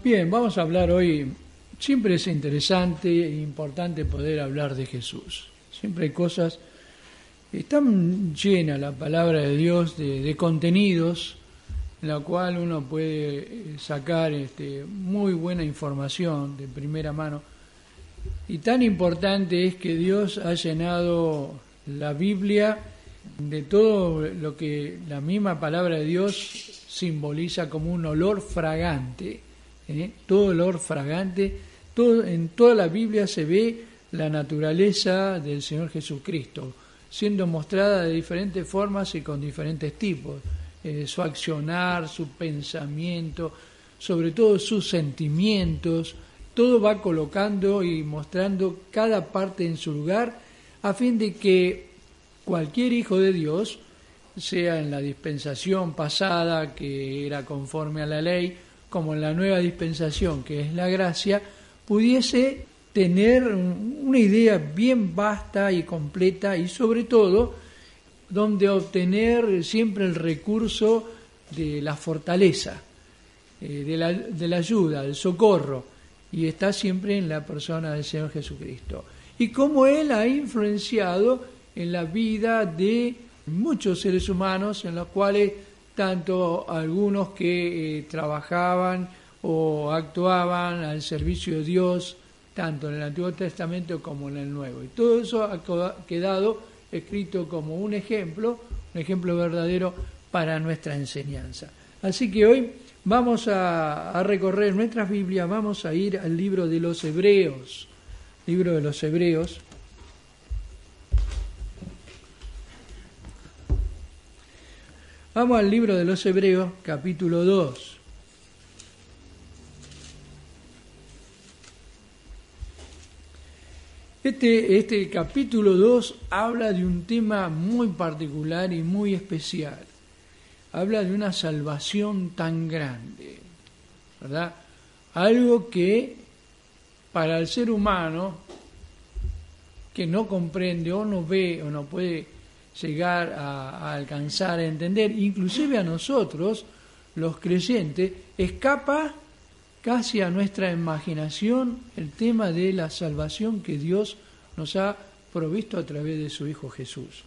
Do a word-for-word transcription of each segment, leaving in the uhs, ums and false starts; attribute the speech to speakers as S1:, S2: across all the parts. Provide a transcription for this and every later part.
S1: Bien, vamos a hablar hoy, siempre es interesante e importante poder hablar de Jesús. Siempre hay cosas, están llena la palabra de Dios de, de contenidos, en la cual uno puede sacar este, muy buena información de primera mano. Y tan importante es que Dios ha llenado la Biblia de todo lo que la misma palabra de Dios simboliza como un olor fragante. ¿eh? Todo olor fragante, todo, en toda la Biblia se ve la naturaleza del Señor Jesucristo, siendo mostrada de diferentes formas y con diferentes tipos. Eh, su accionar, su pensamiento, sobre todo sus sentimientos, todo va colocando y mostrando cada parte en su lugar, a fin de que cualquier hijo de Dios, sea en la dispensación pasada, que era conforme a la ley, como en la nueva dispensación, que es la gracia, pudiese tener una idea bien vasta y completa y sobre todo donde obtener siempre el recurso de la fortaleza, eh, de, la, de la ayuda, del socorro, y está siempre en la persona del Señor Jesucristo. Y cómo Él ha influenciado en la vida de muchos seres humanos, en los cuales tanto algunos que eh, trabajaban o actuaban al servicio de Dios, tanto en el Antiguo Testamento como en el Nuevo. Y todo eso ha quedado escrito como un ejemplo, un ejemplo verdadero para nuestra enseñanza. Así que hoy vamos a, a recorrer nuestras Biblias, vamos a ir al libro de los Hebreos, libro de los Hebreos. Vamos al libro de los Hebreos, capítulo dos. Este, este capítulo dos habla de un tema muy particular y muy especial. Habla de una salvación tan grande, ¿verdad? Algo que para el ser humano que no comprende o no ve o no puede llegar a, a alcanzar a entender, inclusive a nosotros, los creyentes, escapa casi a nuestra imaginación el tema de la salvación que Dios nos ha provisto a través de su Hijo Jesús.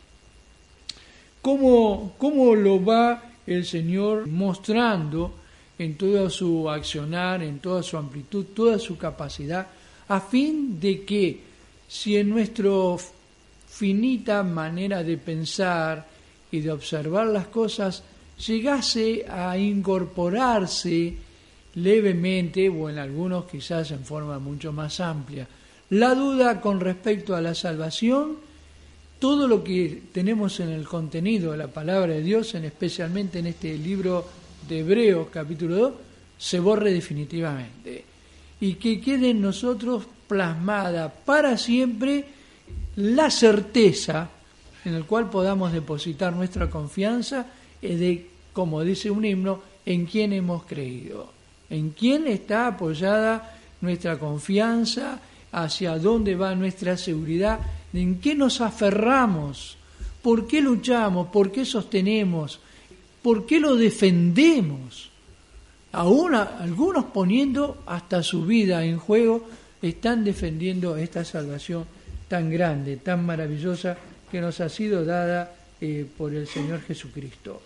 S1: ¿Cómo, cómo lo va el Señor mostrando en todo su accionar, en toda su amplitud, toda su capacidad, a fin de que si en nuestra finita manera de pensar y de observar las cosas llegase a incorporarse levemente, o en algunos quizás en forma mucho más amplia, la duda con respecto a la salvación, todo lo que tenemos en el contenido de la palabra de Dios, en especialmente en este libro de Hebreos capítulo dos, se borre definitivamente y que quede en nosotros plasmada para siempre la certeza en la cual podamos depositar nuestra confianza de, como dice un himno, en quién hemos creído. ¿En quién está apoyada nuestra confianza? ¿Hacia dónde va nuestra seguridad? ¿En qué nos aferramos? ¿Por qué luchamos? ¿Por qué sostenemos? ¿Por qué lo defendemos? Aún a, algunos poniendo hasta su vida en juego, están defendiendo esta salvación tan grande, tan maravillosa que nos ha sido dada eh, por el Señor Jesucristo.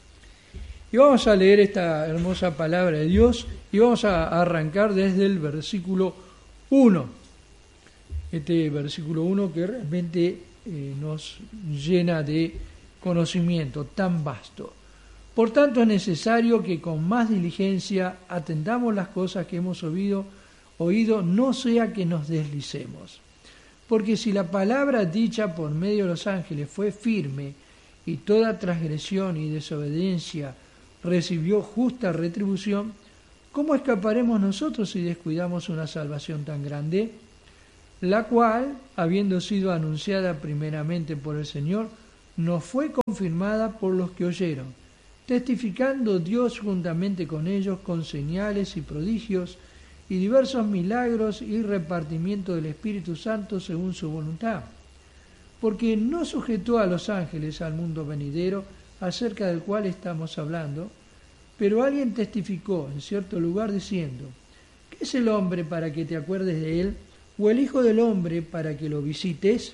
S1: Y vamos a leer esta hermosa palabra de Dios y vamos a arrancar desde el versículo uno. Este versículo uno que realmente eh, nos llena de conocimiento tan vasto. Por tanto es necesario que con más diligencia atendamos las cosas que hemos oído, oído, no sea que nos deslicemos. Porque si la palabra dicha por medio de los ángeles fue firme y toda transgresión y desobediencia recibió justa retribución, ¿cómo escaparemos nosotros si descuidamos una salvación tan grande? La cual, habiendo sido anunciada primeramente por el Señor, nos fue confirmada por los que oyeron, testificando Dios juntamente con ellos con señales y prodigios y diversos milagros y repartimiento del Espíritu Santo según su voluntad. Porque no sujetó a los ángeles al mundo venidero, acerca del cual estamos hablando, pero alguien testificó en cierto lugar diciendo: ¿Qué es el hombre para que te acuerdes de él? ¿O el hijo del hombre para que lo visites?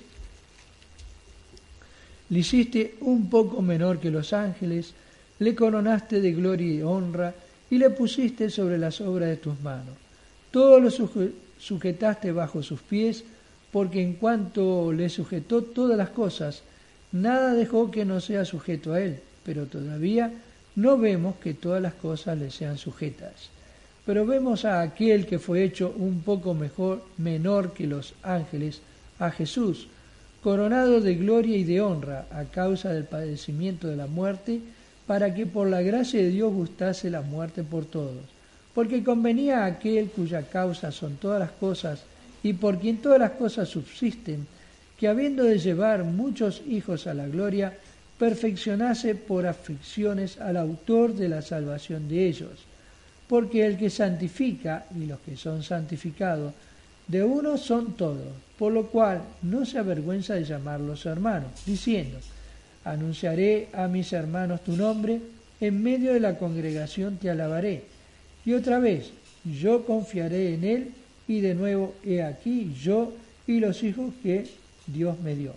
S1: Le hiciste un poco menor que los ángeles, le coronaste de gloria y honra, y le pusiste sobre las obras de tus manos. Todo lo sujetaste bajo sus pies, porque en cuanto le sujetó todas las cosas, nada dejó que no sea sujeto a él, pero todavía no vemos que todas las cosas le sean sujetas. Pero vemos a aquel que fue hecho un poco mejor, menor que los ángeles, a Jesús, coronado de gloria y de honra a causa del padecimiento de la muerte, para que por la gracia de Dios gustase la muerte por todos. Porque convenía a aquel cuya causa son todas las cosas, y por quien todas las cosas subsisten, que habiendo de llevar muchos hijos a la gloria, perfeccionase por aflicciones al autor de la salvación de ellos. Porque el que santifica, y los que son santificados, de uno son todos, por lo cual no se avergüenza de llamarlos hermanos, diciendo: anunciaré a mis hermanos tu nombre, en medio de la congregación te alabaré. Y otra vez, yo confiaré en él, y de nuevo, he aquí yo y los hijos que Dios me dio.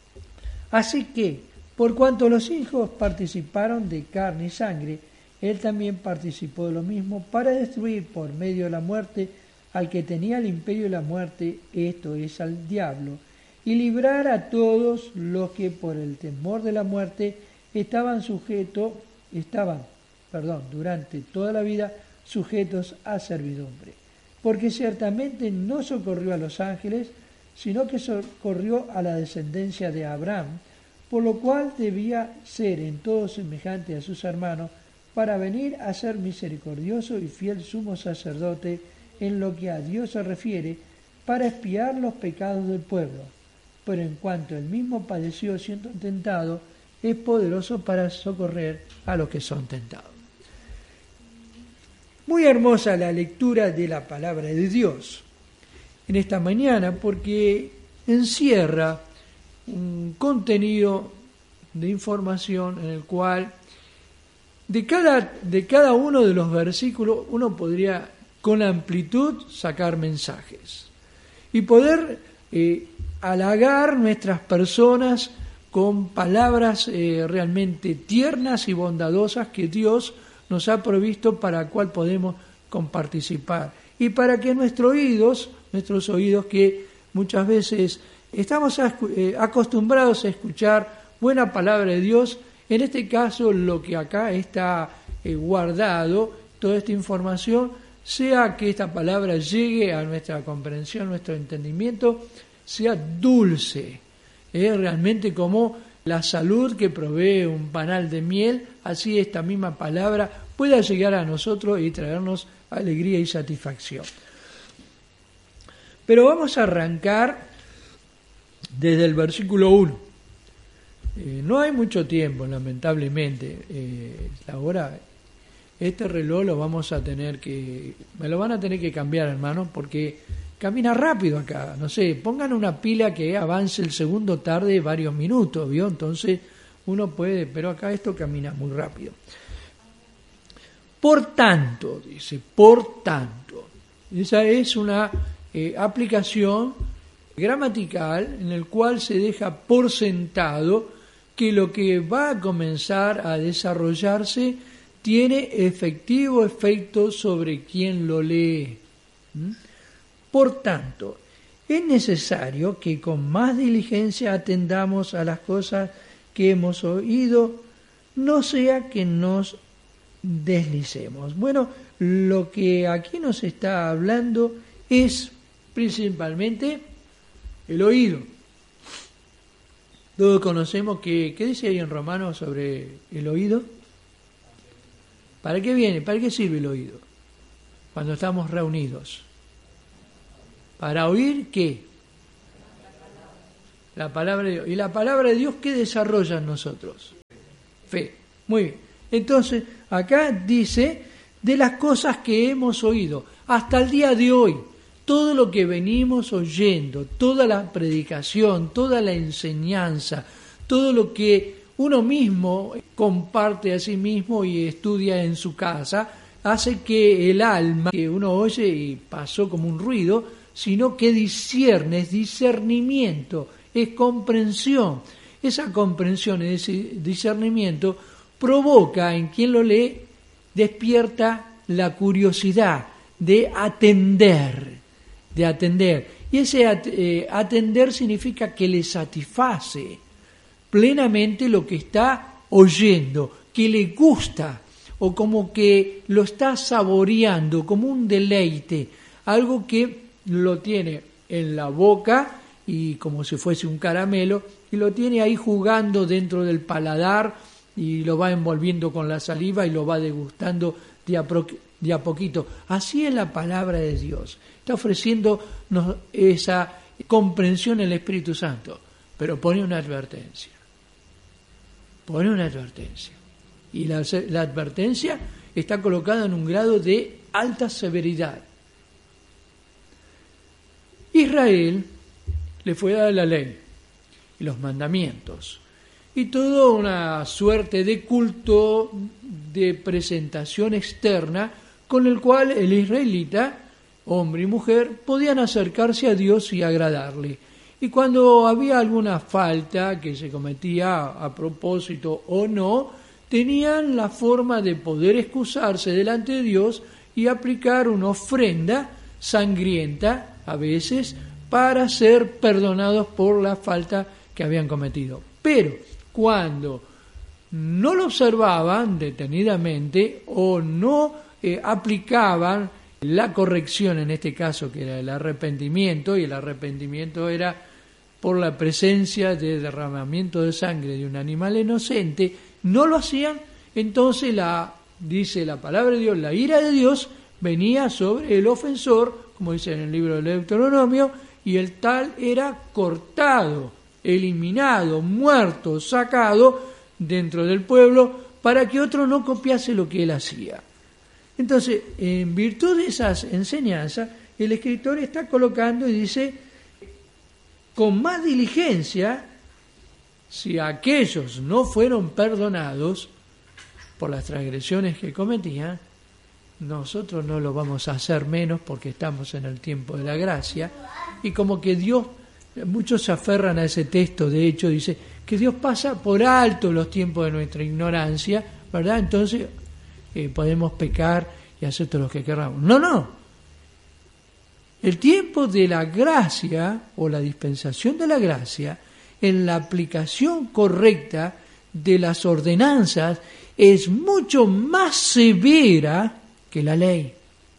S1: Así que, por cuanto los hijos participaron de carne y sangre, él también participó de lo mismo, para destruir por medio de la muerte al que tenía el imperio de la muerte, esto es, al diablo, y librar a todos los que por el temor de la muerte estaban sujetos, estaban, perdón, durante toda la vida sujetos a servidumbre. Porque ciertamente no socorrió a los ángeles, sino que socorrió a la descendencia de Abraham, por lo cual debía ser en todo semejante a sus hermanos, para venir a ser misericordioso y fiel sumo sacerdote en lo que a Dios se refiere, para expiar los pecados del pueblo. Pero en cuanto él mismo padeció siendo tentado, es poderoso para socorrer a los que son tentados. Muy hermosa la lectura de la palabra de Dios en esta mañana, porque encierra un contenido de información en el cual de cada, de cada uno de los versículos uno podría con amplitud sacar mensajes y poder eh, halagar nuestras personas con palabras eh, realmente tiernas y bondadosas que Dios nos ha provisto, para la cual podemos comparticipar, y para que nuestros oídos, nuestros oídos que muchas veces estamos acostumbrados a escuchar buena palabra de Dios, en este caso lo que acá está eh, guardado, toda esta información, sea que esta palabra llegue a nuestra comprensión, nuestro entendimiento, sea dulce, eh, realmente como la salud que provee un panal de miel, así esta misma palabra pueda llegar a nosotros y traernos alegría y satisfacción. Pero vamos a arrancar desde el versículo uno. Eh, no hay mucho tiempo, lamentablemente. Eh, ahora, este reloj lo vamos a tener que... Me lo van a tener que cambiar, hermano, porque camina rápido acá. No sé, pongan una pila que avance el segundo tarde varios minutos, ¿vio? Entonces uno puede... Pero acá esto camina muy rápido. Por tanto, dice, por tanto. Esa es una eh, aplicación gramatical en el cual se deja por sentado que lo que va a comenzar a desarrollarse tiene efectivo efecto sobre quien lo lee. ¿Mm? Por tanto, es necesario que con más diligencia atendamos a las cosas que hemos oído, no sea que nos deslicemos. Bueno, lo que aquí nos está hablando es principalmente el oído. Todos conocemos que, ¿qué dice ahí en Romanos sobre el oído? ¿Para qué viene? ¿Para qué sirve el oído? Cuando estamos reunidos. ¿Para oír qué? La palabra de Dios. ¿Y la palabra de Dios qué desarrolla en nosotros? Fe. Muy bien. Entonces, acá dice de las cosas que hemos oído. Hasta el día de hoy, todo lo que venimos oyendo, toda la predicación, toda la enseñanza, todo lo que uno mismo comparte a sí mismo y estudia en su casa, hace que el alma, que uno oye y pasó como un ruido, sino que discierne, es discernimiento, es comprensión. Esa comprensión, ese discernimiento, provoca en quien lo lee, despierta la curiosidad de atender, de atender. Y ese eh, atender significa que le satisface plenamente lo que está oyendo, que le gusta, o como que lo está saboreando, como un deleite, algo que lo tiene en la boca y como si fuese un caramelo, y lo tiene ahí jugando dentro del paladar y lo va envolviendo con la saliva y lo va degustando de a, pro, de a poquito. Así es la palabra de Dios. Está ofreciéndonos esa comprensión el Espíritu Santo, pero pone una advertencia. Pone una advertencia. Y la, la advertencia está colocada en un grado de alta severidad. Israel le fue dada la ley y los mandamientos y toda una suerte de culto de presentación externa con el cual el israelita, hombre y mujer, podían acercarse a Dios y agradarle. Y cuando había alguna falta que se cometía a propósito o no, tenían la forma de poder excusarse delante de Dios y aplicar una ofrenda sangrienta, a veces, para ser perdonados por la falta que habían cometido. Pero cuando no lo observaban detenidamente o no eh, aplicaban la corrección, en este caso que era el arrepentimiento, y el arrepentimiento era por la presencia de derramamiento de sangre de un animal inocente, no lo hacían, entonces la, dice la palabra de Dios, la ira de Dios venía sobre el ofensor, como dice en el libro del Deuteronomio, y el tal era cortado, eliminado, muerto, sacado dentro del pueblo para que otro no copiase lo que él hacía. Entonces, en virtud de esas enseñanzas, el escritor está colocando y dice, con más diligencia, si aquellos no fueron perdonados por las transgresiones que cometían, nosotros no lo vamos a hacer menos porque estamos en el tiempo de la gracia. Y como que Dios, muchos se aferran a ese texto, de hecho dice que Dios pasa por alto los tiempos de nuestra ignorancia, ¿verdad? Entonces eh, podemos pecar y hacer todo lo que queramos. No, no. El tiempo de la gracia o la dispensación de la gracia, en la aplicación correcta de las ordenanzas, es mucho más severa que la ley.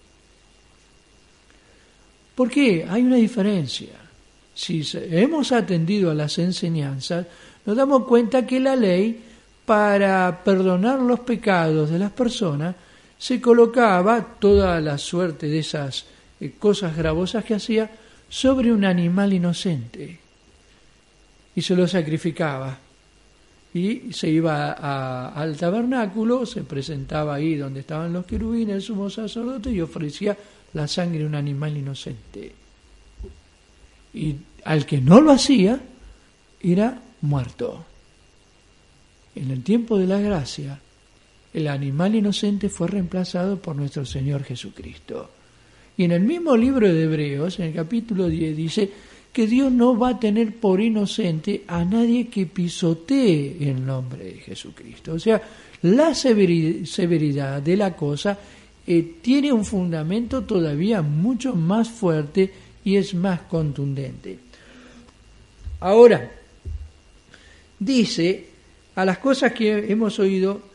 S1: ¿Por qué? Hay una diferencia. Si hemos atendido a las enseñanzas, nos damos cuenta que la ley, para perdonar los pecados de las personas, se colocaba toda la suerte de esas eh, cosas gravosas que hacía sobre un animal inocente y se lo sacrificaba. Y se iba a, a, al tabernáculo, se presentaba ahí donde estaban los querubines, el sumo sacerdote, y ofrecía la sangre de un animal inocente. Y al que no lo hacía, era muerto. En el tiempo de la gracia, el animal inocente fue reemplazado por nuestro Señor Jesucristo. Y en el mismo libro de Hebreos, en el capítulo diez, dice que Dios no va a tener por inocente a nadie que pisotee el nombre de Jesucristo. O sea, la severidad de la cosa eh, tiene un fundamento todavía mucho más fuerte y es más contundente. Ahora, dice, a las cosas que hemos oído,